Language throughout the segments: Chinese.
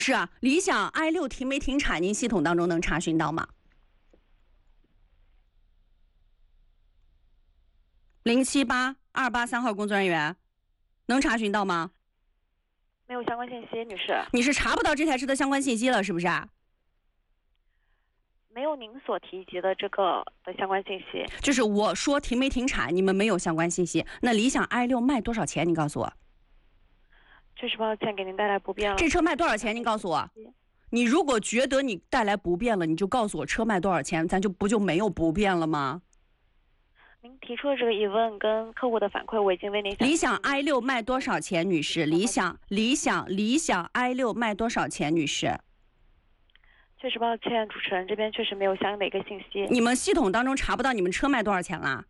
是啊，理想 i6停没停产，您系统当中能查询到吗？078-283号工作人员，能查询到吗？ 没有相关信息，女士。 你是查不到这台车的相关信息了，是不是啊？ 没有您所提及的这个的相关信息。 就是我说停没停产，你们没有相关信息。那理想 i6卖多少钱？你告诉我。 确实抱歉，给您带来不便了。 这车卖多少钱？你告诉我。你如果觉得你带来不便了，你就告诉我车卖多少钱，咱不就没有不便了吗？ 您提出的这个疑问跟客户的反馈，我已经为您。 理想 i6卖多少钱，女士？理想 i6卖多少钱，女士？ 确实抱歉，主持人这边确实没有相应的一个信息。 你们系统当中查不到你们车卖多少钱啦？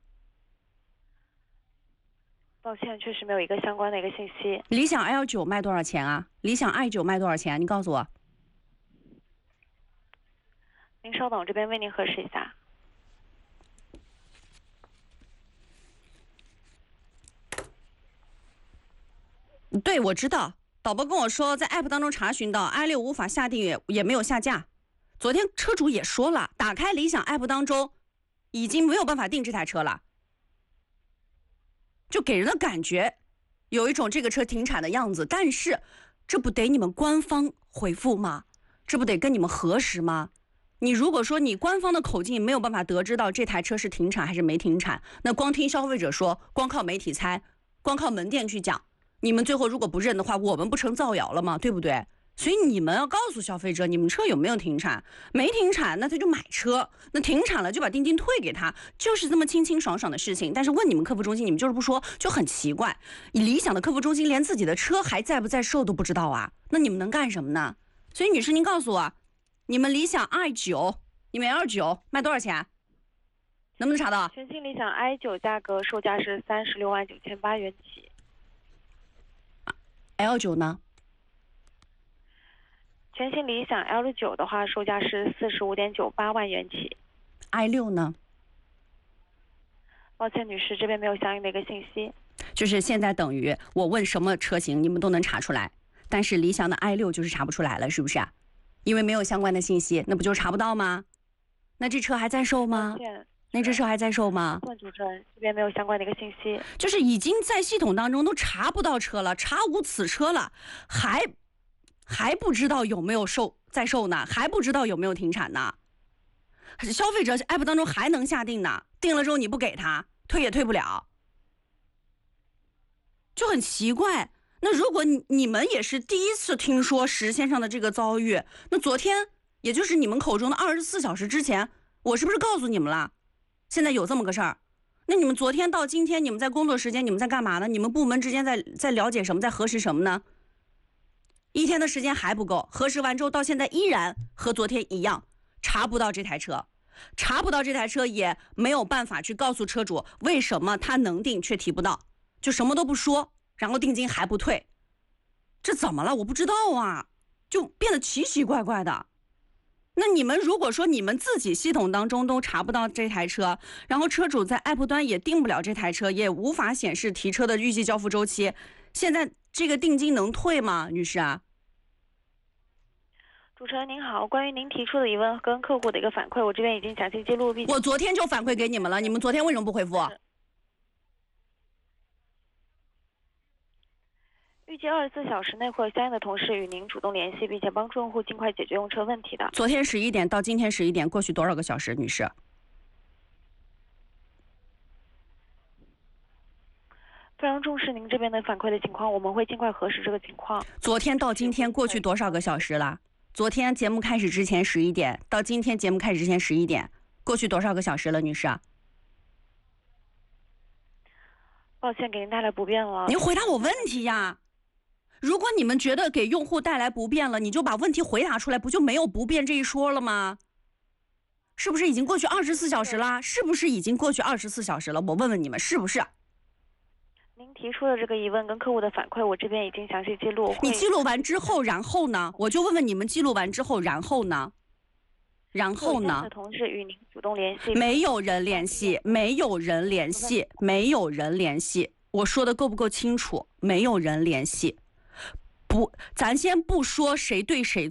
抱歉，确实没有一个相关的一个信息。 理想 L9卖多少钱啊？理想 i9卖多少钱？你告诉我。 您稍等，这边为您核实一下。 对，我知道，导播跟我说，在 app 当中查询到 i6无法下定，也没有下架。昨天车主也说了，打开理想 app 当中，已经没有办法订这台车了，就给人的感觉有一种这个车停产的样子。但是，这不得你们官方回复吗？这不得跟你们核实吗？你如果说你官方的口径没有办法得知到这台车是停产还是没停产，那光听消费者说，光靠媒体猜，光靠门店去讲，你们最后如果不认的话，我们不成造谣了吗？对不对？所以你们要告诉消费者，你们车有没有停产？没停产，那他就买车；那停产了就把定金退给他，就是这么清清爽爽的事情。但是问你们客服中心，你们就是不说，就很奇怪。理想的客服中心连自己的车还在不在售都不知道啊，那你们能干什么呢？所以女士，您告诉我，你们理想 i9，你们 L9卖多少钱？能不能查到？ 全新理想 i9 价格售价是36.98万元起。 L9呢？ 全新理想 L9 的话，售价是45.98万元起。 i6呢？ 抱歉，女士，这边没有相应的一个信息。 就是现在等于我问什么车型，你们都能查出来，但是理想的 i6就是查不出来了，是不是啊？因为没有相关的信息，那不就查不到吗？那这车还在售吗？那这车还在售吗？ 主持人这边没有相关的一个信息， 就是已经在系统当中都查不到车了，查无此车了，还不知道有没有在售呢，还不知道有没有停产呢。消费者 app 当中还能下定呢，定了之后你不给他，退也退不了，就很奇怪。那如果你们也是第一次听说石先生的这个遭遇，那昨天也就是你们口中的24小时之前，我是不是告诉你们了？现在有这么个事儿，那你们昨天到今天，你们在工作时间，你们在干嘛呢？你们部门之间在了解什么，在核实什么呢？一天的时间还不够，核实完之后到现在依然和昨天一样，查不到这台车，也没有办法去告诉车主为什么他能定却提不到，就什么都不说，然后定金还不退，这怎么了？我不知道啊，就变得奇奇怪怪的。那你们如果说你们自己系统当中都查不到这台车，然后车主在 app 端也订不了这台车，也无法显示提车的预计交付周期，现在这个定金能退吗，女士啊？ 主持人您好，关于您提出的疑问跟客户的一个反馈，我这边已经详细记录并且。 我昨天就反馈给你们了，你们昨天为什么不回复？ 预计24小时内会有相应的同事与您主动联系，并且帮助用户尽快解决用车问题的。 昨天11点到今天11点，过去多少个小时，女士？ 非常重视您这边的反馈的情况，我们会尽快核实这个情况。 昨天到今天过去多少个小时了？昨天节目开始之前11点，到今天节目开始之前11点，过去多少个小时了，女士？ 抱歉，给您带来不便了。 您回答我问题呀！如果你们觉得给用户带来不便了，你就把问题回答出来，不就没有不便这一说了吗？是不是已经过去24小时了？是不是已经过去24小时了？我问问你们，是不是？ 您提出的这个疑问跟客户的反馈，我这边已经详细记录。 你记录完之后，然后呢？我就问问你们，记录完之后，然后呢？然后呢？ 同事与您主动联系， 没有人联系，没有人联系，没有人联系。我说的够不够清楚？没有人联系。 咱先不说谁对谁